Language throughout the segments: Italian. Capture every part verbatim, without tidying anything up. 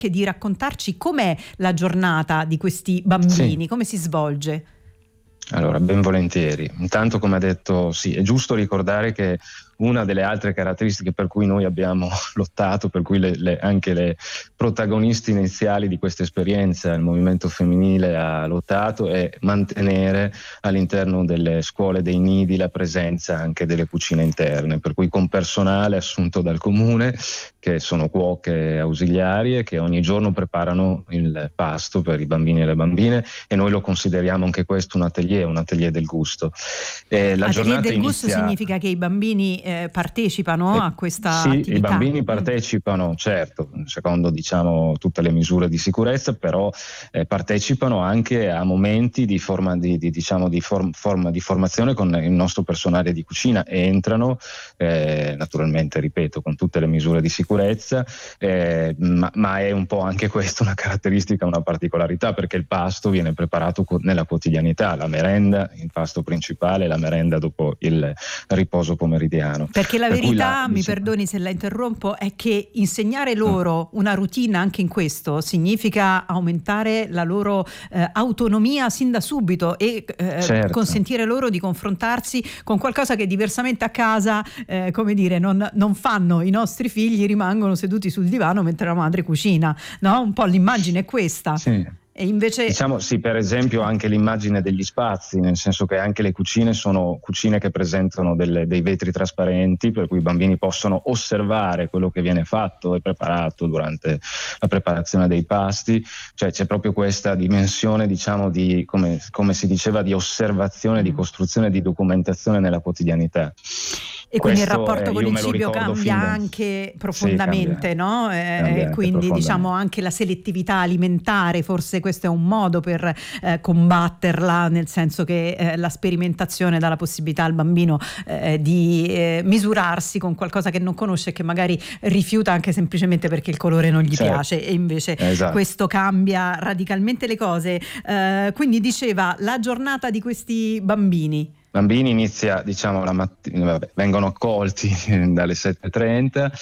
di raccontarci com'è la giornata di questi bambini, sì. come si svolge? Allora, ben volentieri. Intanto, come ha detto, sì, è giusto ricordare che una delle altre caratteristiche per cui noi abbiamo lottato, per cui le, le, anche le protagonisti iniziali di questa esperienza, il movimento femminile ha lottato, è mantenere all'interno delle scuole, dei nidi, la presenza anche delle cucine interne, per cui con personale assunto dal comune, che sono cuoche ausiliarie, che ogni giorno preparano il pasto per i bambini e le bambine, e noi lo consideriamo anche questo un atelier, un atelier del gusto. Eh, la atelier giornata del inizia... gusto significa che i bambini eh, partecipano eh, a questa sì, attività? I bambini Mm. partecipano, certo, secondo diciamo tutte le misure di sicurezza, però eh, partecipano anche a momenti di forma di, di diciamo di, form, forma di formazione con il nostro personale di cucina, e entrano eh, naturalmente, ripeto, con tutte le misure di sicurezza, eh, ma, ma è un po' anche questa una caratteristica, una particolarità, perché il pasto viene preparato co- nella quotidianità, la merenda, il pasto principale, la merenda dopo il riposo pomeridiano. Perché la per verità, la, mi diciamo, perdoni se la interrompo, è che insegnare loro una routine anche in questo significa aumentare la loro eh, autonomia sin da subito e eh, certo. consentire loro di confrontarsi con qualcosa che diversamente a casa, eh, come dire, non, non fanno i nostri figli, rimangono seduti sul divano mentre la madre cucina, no? Un po' l'immagine è questa. Sì. E invece diciamo sì, per esempio anche l'immagine degli spazi, nel senso che anche le cucine sono cucine che presentano delle, dei vetri trasparenti, per cui i bambini possono osservare quello che viene fatto e preparato durante la preparazione dei pasti, cioè c'è proprio questa dimensione, diciamo, di come, come si diceva, di osservazione, mm. di costruzione, di documentazione nella quotidianità. E quindi il Questo, rapporto eh, con il cibo cambia da... anche profondamente, sì, cambia, no? Eh, cambia anche quindi diciamo anche la selettività alimentare, forse questo è un modo per eh, combatterla, nel senso che eh, la sperimentazione dà la possibilità al bambino eh, di eh, misurarsi con qualcosa che non conosce e che magari rifiuta anche semplicemente perché il colore non gli certo. piace, e invece esatto. questo cambia radicalmente le cose. Eh, quindi diceva la giornata di questi bambini. Bambini inizia, diciamo, la mattina, vabbè, vengono accolti dalle sette e trenta,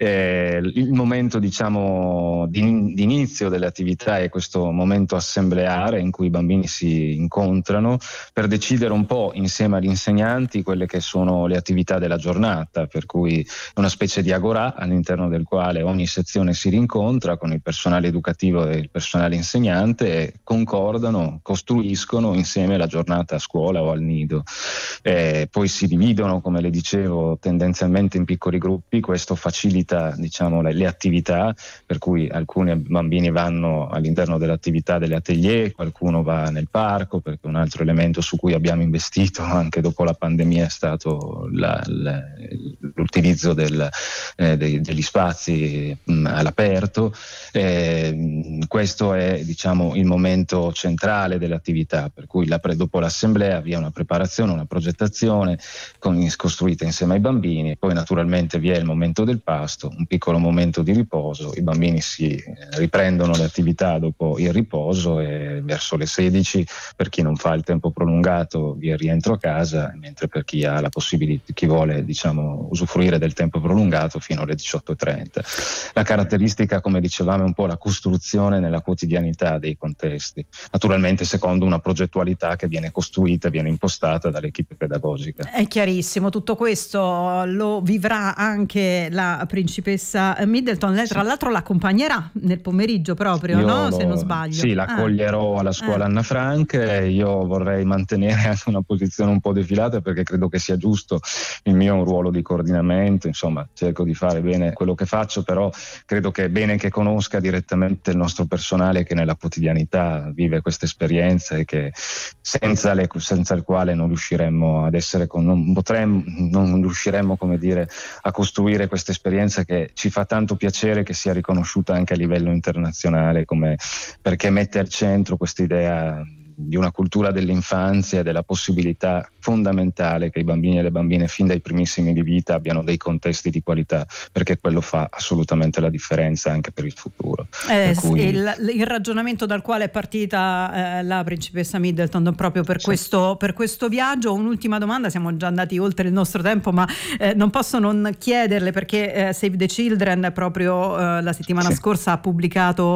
eh, il momento, diciamo, di, di inizio delle attività è questo momento assembleare in cui i bambini si incontrano per decidere un po' insieme agli insegnanti quelle che sono le attività della giornata, per cui è una specie di agorà all'interno del quale ogni sezione si rincontra con il personale educativo e il personale insegnante e concordano, costruiscono insieme la giornata a scuola o al nido. Eh, poi si dividono, come le dicevo, tendenzialmente in piccoli gruppi. Questo facilita, diciamo, le, le attività, per cui alcuni bambini vanno all'interno dell'attività delle atelier, qualcuno va nel parco, perché un altro elemento su cui abbiamo investito anche dopo la pandemia è stato la, la, l'utilizzo del, eh, dei, degli spazi mh, all'aperto. Eh, questo è, diciamo, il momento centrale dell'attività, per cui la pre, dopo l'assemblea vi è una preparazione, una progettazione con, costruita insieme ai bambini, poi naturalmente vi è il momento del pasto, un piccolo momento di riposo, i bambini si riprendono le attività dopo il riposo e verso le sedici, per chi non fa il tempo prolungato, vi è il rientro a casa, mentre per chi ha la possibilità, chi vuole, diciamo, usufruire del tempo prolungato, fino alle diciotto e trenta. La caratteristica, come dicevamo, è un po' la costruzione nella quotidianità dei contesti, naturalmente secondo una progettualità che viene costruita, viene impostata dall'equipe pedagogica. È chiarissimo, tutto questo lo vivrà anche la principessa Middleton. Lei tra sì. l'altro l'accompagnerà nel pomeriggio proprio, io no? Lo, se non sbaglio. Sì, l'accoglierò ah. alla scuola ah. Anna Frank. Io vorrei mantenere anche una posizione un po' defilata, perché credo che sia giusto. Il mio è un ruolo di coordinamento, insomma cerco di fare bene quello che faccio, però credo che è bene che conosca direttamente il nostro personale che nella quotidianità vive questa esperienza e che senza, le, senza il quale non riusciremmo ad essere con, non potremmo, non riusciremmo, come dire, a costruire questa esperienza che ci fa tanto piacere che sia riconosciuta anche a livello internazionale, come, perché mette al centro questa idea di una cultura dell'infanzia e della possibilità fondamentale che i bambini e le bambine fin dai primissimi di vita abbiano dei contesti di qualità, perché quello fa assolutamente la differenza anche per il futuro. Eh, cui... il, il ragionamento dal quale è partita eh, la principessa Middleton proprio per, sì. questo, per questo viaggio. Un'ultima domanda, siamo già andati oltre il nostro tempo, ma eh, non posso non chiederle, perché eh, Save the Children proprio eh, la settimana sì. scorsa ha pubblicato